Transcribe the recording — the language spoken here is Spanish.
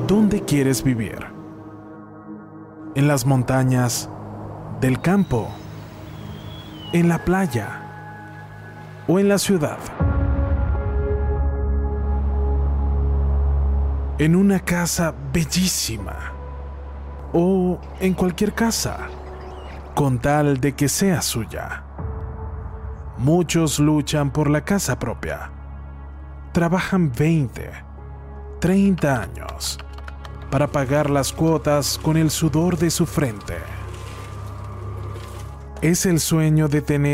¿Dónde quieres vivir? ¿En las montañas del campo? ¿En la playa? ¿O en la ciudad? ¿En una casa bellísima? ¿O en cualquier casa, con tal de que sea suya? Muchos luchan por la casa propia. Trabajan 20, 30 años para pagar las cuotas con el sudor de su frente. Es el sueño de tener